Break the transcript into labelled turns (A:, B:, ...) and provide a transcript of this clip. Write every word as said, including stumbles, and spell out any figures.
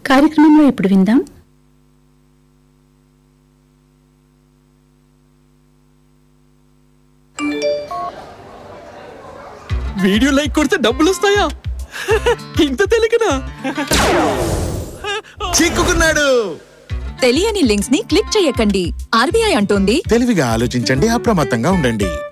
A: కార్యక్రమంలో ఇప్పుడు విందాం.
B: వీడియో లైక్ కొడితే డబ్బులు వస్తాయా? ఇంత తెలియకనా?
C: చిక్కుకున్నాడు.
D: తెలియని లింక్స్ ని క్లిక్ చేయకండి. ఆర్బీఐ అంటోంది,
C: తెలివిగా ఆలోచించండి, అప్రమత్తంగా ఉండండి.